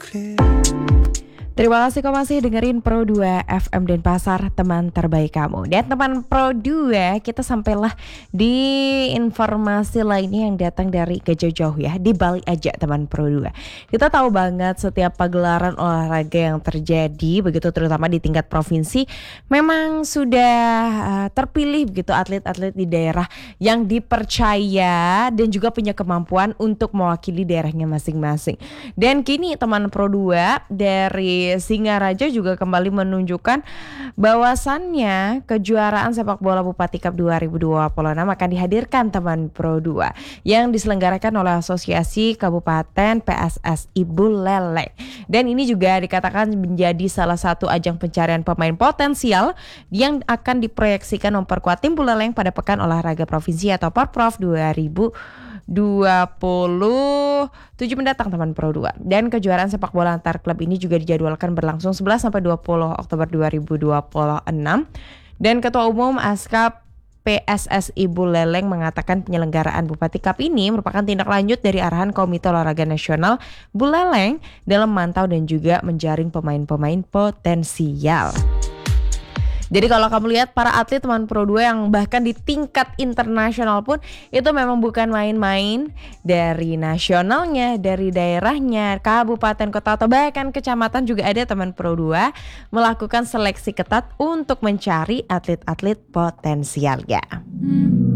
Terima kasih kau masih dengerin Pro 2 FM Denpasar, teman terbaik kamu. Dan teman Pro 2, kita sampailah di informasi lainnya yang datang dari gak jauh-jauh ya, di Bali aja teman Pro 2. Kita tahu banget setiap pagelaran olahraga yang terjadi, begitu terutama di tingkat provinsi, memang sudah terpilih begitu atlet-atlet di daerah yang dipercaya dan juga punya kemampuan untuk mewakili daerahnya masing-masing. Dan kini teman Pro 2 dari Singaraja juga kembali menunjukkan bahwasannya kejuaraan sepak bola Bupati Cup 2026 akan dihadirkan teman Pro 2 yang diselenggarakan oleh Asosiasi Kabupaten PSSI Buleleng. Dan ini juga dikatakan menjadi salah satu ajang pencarian pemain potensial yang akan diproyeksikan memperkuat tim Buleleng pada Pekan Olahraga Provinsi atau Porprov 2027 mendatang teman Pro 2. Dan kejuaraan sepak bola antar klub ini juga dijadwalkan berlangsung 11 sampai 20 Oktober 2026. Dan Ketua Umum Askap PSSI Buleleng mengatakan penyelenggaraan Bupati Cup ini merupakan tindak lanjut dari arahan Komite Olahraga Nasional Buleleng dalam memantau dan juga menjaring pemain-pemain potensial. Jadi kalau kamu lihat para atlet teman Pro 2 yang bahkan di tingkat internasional pun itu memang bukan main-main, dari nasionalnya, dari daerahnya, kabupaten, kota atau bahkan kecamatan juga ada teman Pro 2 melakukan seleksi ketat untuk mencari atlet-atlet potensialnya.